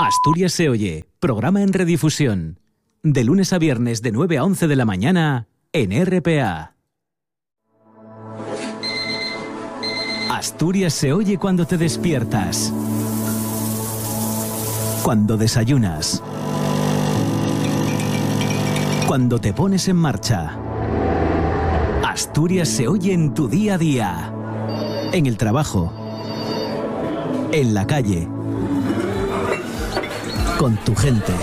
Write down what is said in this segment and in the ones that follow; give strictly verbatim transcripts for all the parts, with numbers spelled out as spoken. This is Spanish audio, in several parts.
Asturias se oye, programa en redifusión. De lunes a viernes de nueve a once de la mañana en R P A. Asturias se oye cuando te despiertas, cuando desayunas, cuando te pones en marcha. Asturias se oye en tu día a día, en el trabajo, en la calle, con tu gente.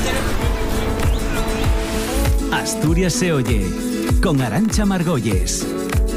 Asturias se oye con Arantxa Margolles.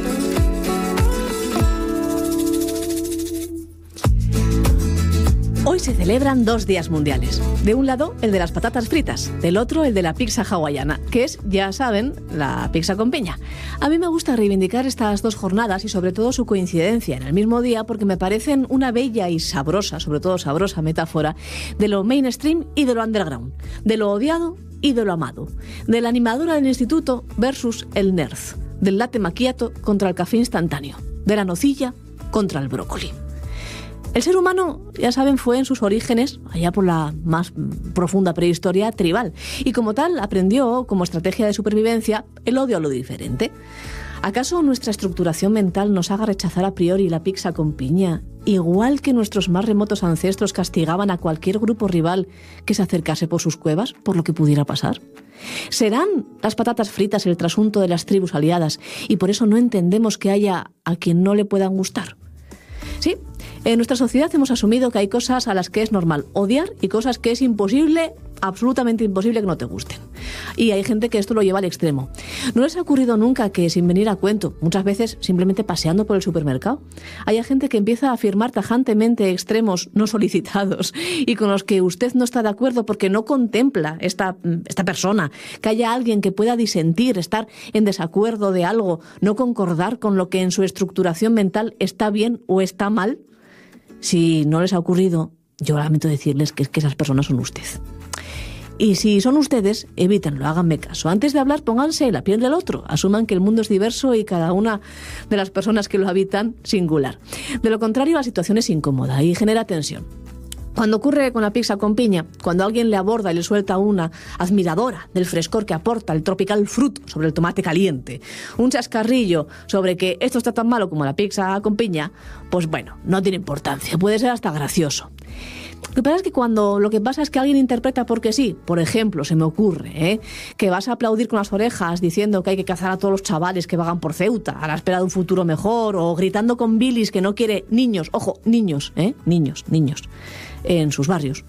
Hoy se celebran dos días mundiales. De un lado, el de las patatas fritas. Del otro, el de la pizza hawaiana, que es, ya saben, la pizza con piña. A mí me gusta reivindicar estas dos jornadas y sobre todo su coincidencia en el mismo día porque me parecen una bella y sabrosa, sobre todo sabrosa metáfora de lo mainstream y de lo underground, de lo odiado y de lo amado, de la animadora del instituto versus el nerd, del latte macchiato contra el café instantáneo, de la nocilla contra el brócoli. El ser humano, ya saben, fue en sus orígenes, allá por la más profunda prehistoria, tribal, y como tal aprendió, como estrategia de supervivencia, el odio a lo diferente. ¿Acaso nuestra estructuración mental nos haga rechazar a priori la pizza con piña, igual que nuestros más remotos ancestros castigaban a cualquier grupo rival que se acercase por sus cuevas, por lo que pudiera pasar? ¿Serán las patatas fritas el trasunto de las tribus aliadas y por eso no entendemos que haya a quien no le puedan gustar? Sí, en nuestra sociedad hemos asumido que hay cosas a las que es normal odiar y cosas que es imposible, absolutamente imposible que no te gusten. Y hay gente que esto lo lleva al extremo. ¿No les ha ocurrido nunca que, sin venir a cuento, muchas veces simplemente paseando por el supermercado, haya gente que empieza a afirmar tajantemente extremos no solicitados y con los que usted no está de acuerdo porque no contempla esta, esta persona, que haya alguien que pueda disentir, estar en desacuerdo de algo, no concordar con lo que en su estructuración mental está bien o está mal? Si no les ha ocurrido, yo lamento decirles que, que esas personas son usted. Y si son ustedes, evítenlo, háganme caso. Antes de hablar, pónganse en la piel del otro. Asuman que el mundo es diverso y cada una de las personas que lo habitan singular. De lo contrario, la situación es incómoda y genera tensión. Cuando ocurre con la pizza con piña, cuando alguien le aborda y le suelta una admiradora del frescor que aporta el tropical fruit sobre el tomate caliente, un chascarrillo sobre que esto está tan malo como la pizza con piña, pues bueno, no tiene importancia, puede ser hasta gracioso. Lo que pasa es que cuando lo que pasa es que alguien interpreta porque sí, por ejemplo, se me ocurre, ¿eh? que vas a aplaudir con las orejas diciendo que hay que cazar a todos los chavales que vagan por Ceuta a la espera de un futuro mejor, o gritando con bilis que no quiere niños, ojo, niños, ¿eh? niños, niños, en sus barrios,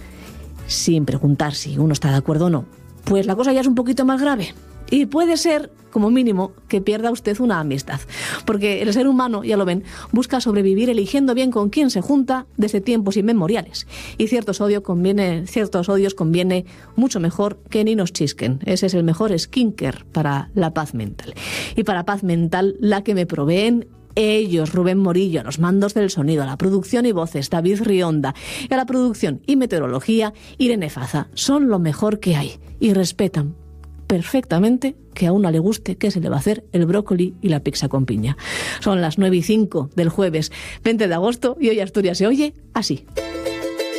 sin preguntar si uno está de acuerdo o no, pues la cosa ya es un poquito más grave. Y puede ser, como mínimo, que pierda usted una amistad. Porque el ser humano, ya lo ven, busca sobrevivir eligiendo bien con quién se junta desde tiempos inmemoriales. Y ciertos, odio conviene, ciertos odios conviene mucho mejor que ni nos chisquen. Ese es el mejor skincare para la paz mental. Y para paz mental, la que me proveen ellos, Rubén Morillo, a los mandos del sonido, a la producción y voces, David Rionda, y a la producción y meteorología, Irene Faza. Son lo mejor que hay y respetan perfectamente que a una le guste qué se le va a hacer el brócoli y la pizza con piña. Son las nueve y cinco del jueves veinte de agosto y hoy Asturias se oye así.